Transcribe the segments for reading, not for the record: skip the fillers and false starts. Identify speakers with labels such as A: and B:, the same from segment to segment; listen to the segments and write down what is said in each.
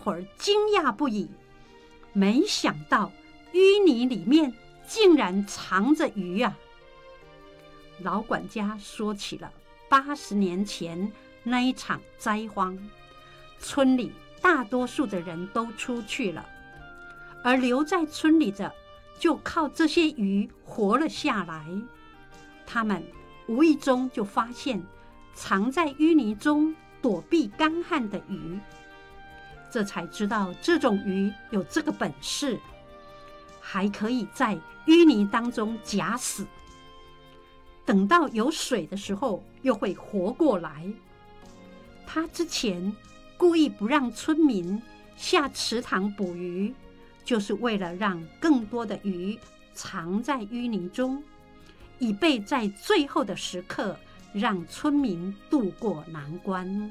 A: 伙儿惊讶不已，没想到淤泥里面竟然藏着鱼啊！老管家说起了80年前那一场灾荒，村里大多数的人都出去了，而留在村里的就靠这些鱼活了下来。他们无意中就发现藏在淤泥中躲避干旱的鱼，这才知道这种鱼有这个本事，还可以在淤泥当中假死，等到有水的时候又会活过来。他之前故意不让村民下池塘捕鱼，就是为了让更多的鱼藏在淤泥中，以备在最后的时刻让村民渡过难关。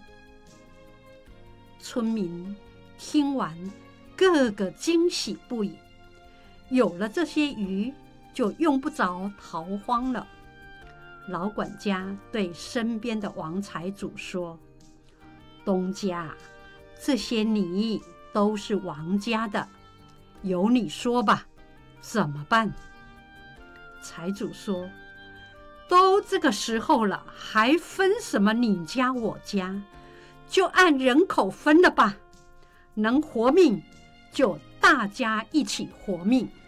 A: 村民听完，个个惊喜不已，有了这些鱼，就用不着逃荒了。老管家对身边的王财主说：“东家，这些泥都是王家的，由你说吧，怎么办？”财主说：“都这个时候了，还分什么你家我家？就按人口分了吧，能活命就大家一起活命。”